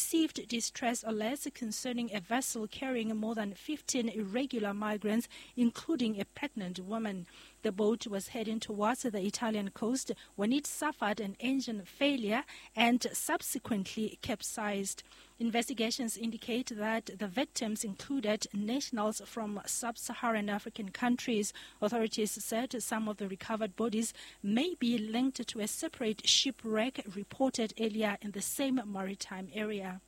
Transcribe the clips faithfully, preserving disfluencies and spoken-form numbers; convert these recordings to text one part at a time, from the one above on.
received distress alerts concerning a vessel carrying more than fifteen irregular migrants, including a pregnant woman. The boat was heading towards the Italian coast when it suffered an engine failure and subsequently capsized. Investigations indicate that the victims included nationals from sub-Saharan African countries. Authorities said some of the recovered bodies may be linked to a separate shipwreck reported earlier in the same maritime area.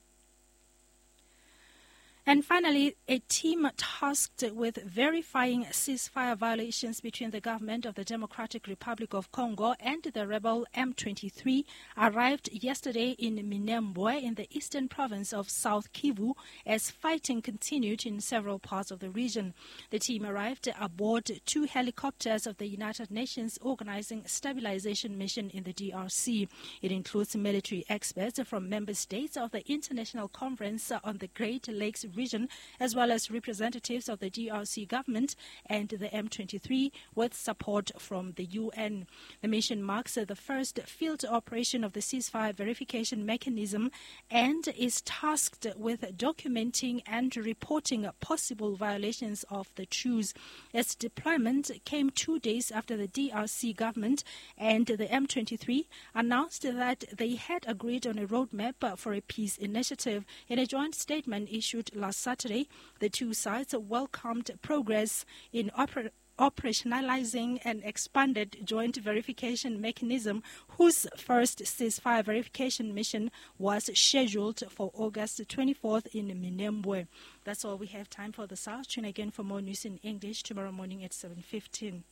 And finally, a team tasked with verifying ceasefire violations between the government of the Democratic Republic of Congo and the rebel M twenty-three arrived yesterday in Minembwe in the eastern province of South Kivu as fighting continued in several parts of the region. The team arrived aboard two helicopters of the United Nations Organizing Stabilization Mission in the D R C. It includes military experts from member states of the International Conference on the Great Lakes region, as well as representatives of the D R C government and the M twenty-three with support from the U N. The mission marks the first field operation of the ceasefire verification mechanism and is tasked with documenting and reporting possible violations of the truce. Its deployment came two days after the D R C government and the M twenty-three announced that they had agreed on a roadmap for a peace initiative. In a joint statement issued last Saturday, the two sides welcomed progress in oper- operationalizing an expanded joint verification mechanism whose first ceasefire verification mission was scheduled for August twenty-fourth in Minembwe. That's all we have time for this hour. Tune again for more news in English tomorrow morning at seven fifteen.